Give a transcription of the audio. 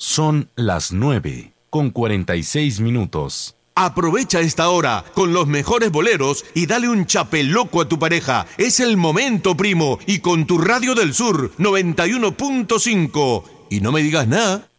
Son las 9:46. Aprovecha esta hora con los mejores boleros y dale un chapeloco a tu pareja. Es el momento, primo, y con tu Radio del Sur 91.5. Y no me digas nada.